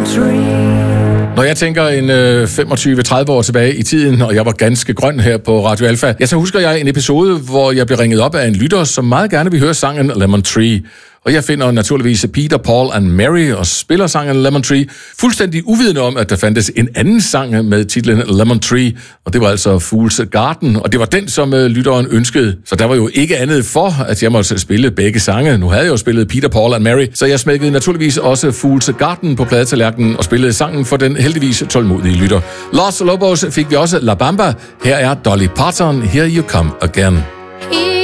Når jeg tænker en 25-30 år tilbage i tiden, og jeg var ganske grøn her på Radio Alpha, ja, så husker jeg en episode, hvor jeg blev ringet op af en lytter, som meget gerne vil høre sangen Lemon Tree. Og jeg finder naturligvis Peter, Paul and Mary og spiller sangen Lemon Tree, fuldstændig uvidende om, at der fandtes en anden sang med titlen Lemon Tree, og det var altså Fool's Garden, og det var den, som lytteren ønskede. Så der var jo ikke andet for, at jeg måtte spille begge sange. Nu havde jeg jo spillet Peter, Paul and Mary, så jeg smækkede naturligvis også Fool's Garden på pladetallerkenen og spillede sangen for den heldigvis tålmodige lytter. Los Lobos fik vi også La Bamba. Her er Dolly Parton, Here You Come Again.